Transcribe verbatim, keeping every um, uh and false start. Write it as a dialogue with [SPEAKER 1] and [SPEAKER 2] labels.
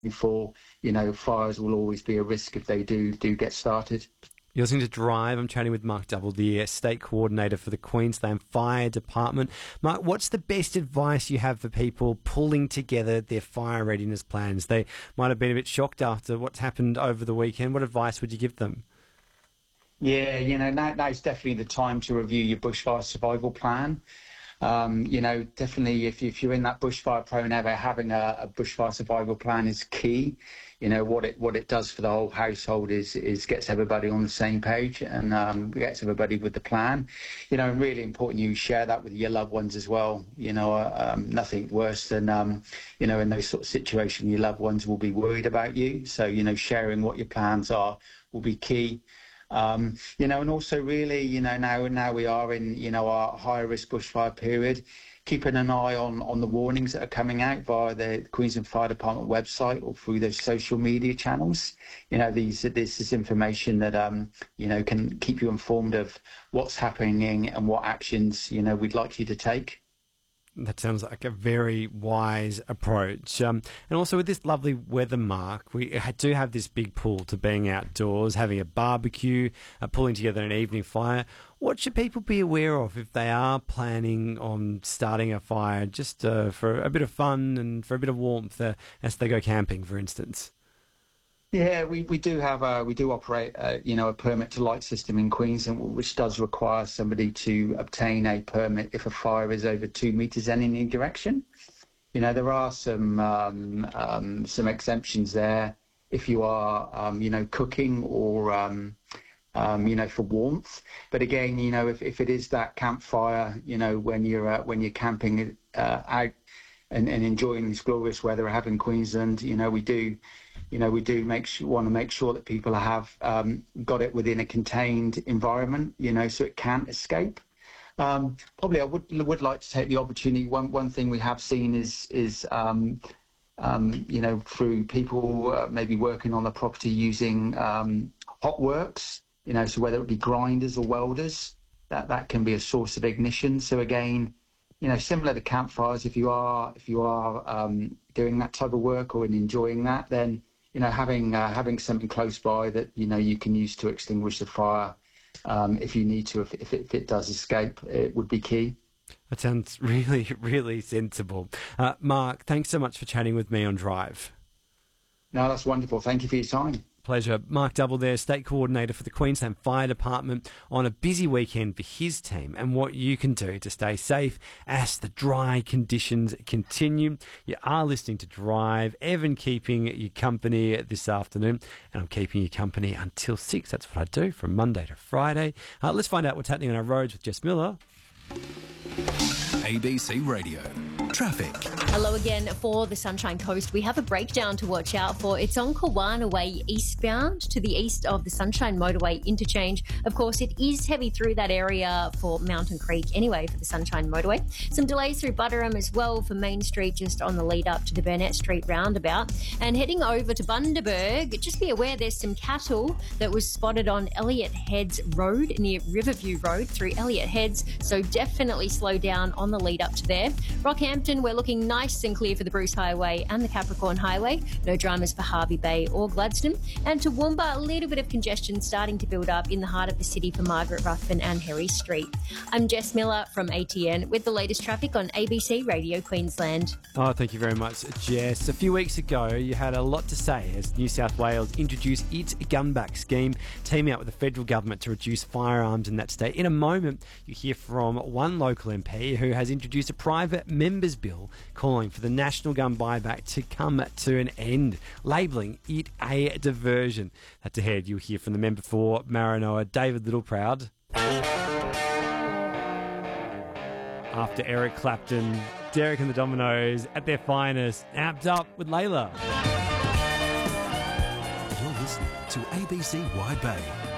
[SPEAKER 1] for, you know, fires will always be a risk if they do do get started.
[SPEAKER 2] You're listening to Drive. I'm chatting with Mark Double, the State Coordinator for the Queensland Fire Department. Mark, what's the best advice you have for people pulling together their fire readiness plans? They might have been a bit shocked after what's happened over the weekend. What advice would you give them?
[SPEAKER 1] Yeah, you know, now, now's definitely the time to review your bushfire survival plan. Um, you know, definitely if, you, if you're in that bushfire prone area, having a, a bushfire survival plan is key. You know, what it what it does for the whole household is is gets everybody on the same page and um, gets everybody with the plan. You know, and really important you share that with your loved ones as well. You know, uh, um, nothing worse than, um, you know, in those sort of situations, your loved ones will be worried about you. So, you know, sharing what your plans are will be key. Um, you know, and also really, you know, now now we are in, you know, our higher risk bushfire period, keeping an eye on, on the warnings that are coming out via the Queensland Fire Department website or through those social media channels. You know, these this is information that, um, you know, can keep you informed of what's happening and what actions, you know, we'd like you to take.
[SPEAKER 2] That sounds like a very wise approach. Um, and also with this lovely weather, Mark, we do have this big pull to being outdoors, having a barbecue, uh, pulling together an evening fire. What should people be aware of if they are planning on starting a fire just uh, for a bit of fun and for a bit of warmth uh, as they go camping, for instance?
[SPEAKER 1] Yeah, we, we do have a, we do operate a, you know, a permit to light system in Queensland, which does require somebody to obtain a permit if a fire is over two metres in any direction. You know, there are some um, um, some exemptions there if you are, um, you know, cooking or, um, um, you know, for warmth. But again, you know, if, if it is that campfire, you know, when you're uh, when you're camping uh, out and, and enjoying this glorious weather we have in Queensland, you know, we do. You know, we do make sure, want to make sure that people have um, got it within a contained environment, you know, so it can't escape. Um, probably I would would like to take the opportunity. One one thing we have seen is, is um, um, you know, through people uh, maybe working on the property using um, hot works, you know, so whether it be grinders or welders, that, that can be a source of ignition. So again, you know, similar to campfires, if you are if you are um, doing that type of work or enjoying that, then you know, having uh, having something close by that, you know, you can use to extinguish the fire um, if you need to, if, if, it, if it does escape, it would be key.
[SPEAKER 2] That sounds really, really sensible. Uh, Mark, thanks so much for chatting with me on Drive.
[SPEAKER 1] No, that's wonderful. Thank you for your time.
[SPEAKER 2] Pleasure. Mark Double there, State Coordinator for the Queensland Fire Department, on a busy weekend for his team and what you can do to stay safe as the dry conditions continue. You are listening to Drive. Evan keeping you company this afternoon, and I'm keeping you company until six. That's what I do from Monday to Friday. Uh, let's find out what's happening on our roads with Jess Miller.
[SPEAKER 3] A B C Radio. Traffic.
[SPEAKER 4] Hello again for the Sunshine Coast. We have a breakdown to watch out for. It's on Kawana Way eastbound to the east of the Sunshine Motorway interchange. Of course, it is heavy through that area for Mountain Creek anyway for the Sunshine Motorway. Some delays through Butterham as well for Main Street just on the lead up to the Burnett Street roundabout. And heading over to Bundaberg, just be aware there's some cattle that was spotted on Elliott Heads Road near Riverview Road through Elliott Heads. So definitely slow down on the lead up to there. Rockhampton, we're looking nice and clear for the Bruce Highway and the Capricorn Highway. No dramas for Harvey Bay or Gladstone. And Toowoomba, a little bit of congestion starting to build up in the heart of the city for Margaret Ruthven and Harry Street. I'm Jess Miller from A T N with the latest traffic on A B C Radio Queensland.
[SPEAKER 2] Oh, thank you very much, Jess. A few weeks ago, you had a lot to say as New South Wales introduced its gunback scheme, teaming up with the federal government to reduce firearms in that state. In a moment, you hear from one local M P who has introduced a private members bill calling for the national gun buyback to come to an end, labelling it a diversion. That's ahead. You'll hear from the member for Maranoa, David Littleproud. After Eric Clapton, Derek and the Dominoes at their finest, amped up with Layla.
[SPEAKER 3] You're listening to A B C Wide Bay.